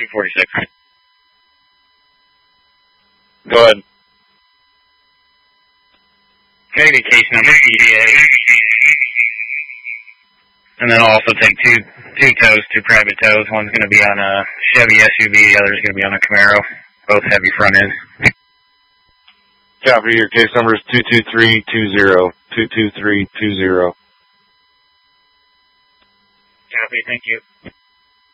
246. Go ahead. Can I get case number ETA? And then I'll also take two tows, two private tows. One's going to be on a Chevy SUV, the other's going to be on a Camaro. Both heavy front ends. Copy, your case number is 22320. 22320. Copy, thank you.